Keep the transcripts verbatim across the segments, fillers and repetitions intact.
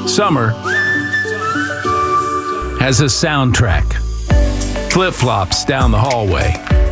Summer has a soundtrack. Flip-flops down the hallway.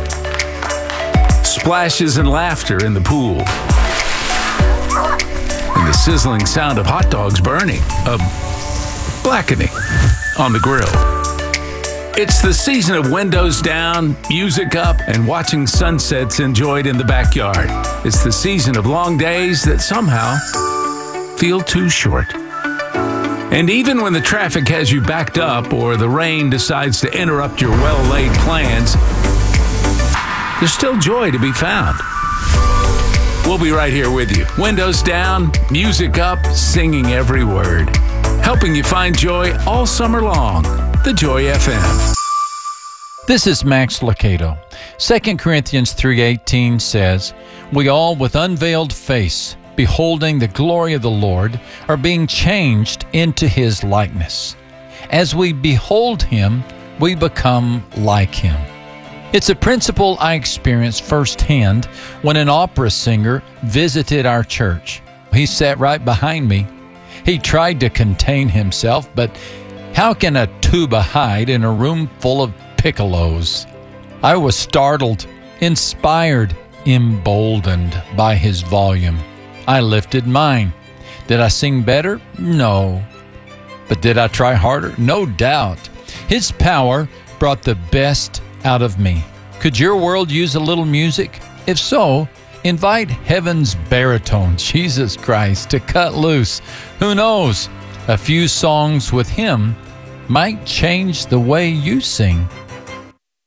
Splashes and laughter in the pool. And the sizzling sound of hot dogs burning, of blackening on the grill. It's the season of windows down, music up, and watching sunsets enjoyed in the backyard. It's the season of long days that somehow feel too short. And even when the traffic has you backed up or the rain decides to interrupt your well-laid plans, there's still joy to be found. We'll be right here with you. Windows down, music up, singing every word. Helping you find joy all summer long. The Joy F M. This is Max Lucado. Second Corinthians three eighteen says, "We all with unveiled face, beholding the glory of the Lord, are being changed into his likeness. As we behold him, we become like him." It's a principle I experienced firsthand when an opera singer visited our church. He sat right behind me. He tried to contain himself, but how can a tuba hide in a room full of piccolos? I was startled, inspired, emboldened by his volume. I lifted mine. Did I sing better? No. But did I try harder? No doubt. His power brought the best out of me. Could your world use a little music? If so, invite heaven's baritone, Jesus Christ, to cut loose. Who knows? A few songs with him might change the way you sing.